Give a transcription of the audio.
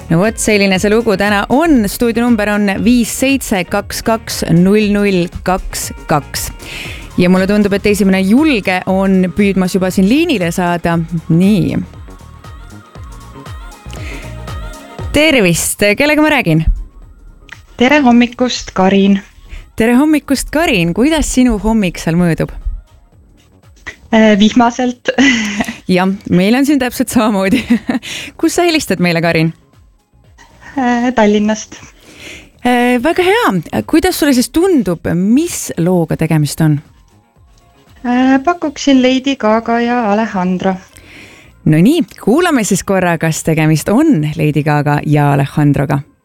No vot, selline see lugu täna on. Stuudionumber on 57220022. Ja mulle tundub, et esimene Julge on püüdmas juba siin liinile saada. Nii. Tervist, kellega ma räägin? Tere hommikust, Karin. Tere hommikust, Karin. Kuidas sinu hommik seal mõõdub? Vihmaselt. Jah, meil on siin täpselt samamoodi. Kus sa helistad meile, Karin? Tallinnast. Väga hea. Kuidas sulle siis tundub, mis looga tegemist on? Pakuksin Lady Gaga ja Alejandro. No nii, kuulame siis korra, kas tegemist on Lady Gaga ja Alejandroga.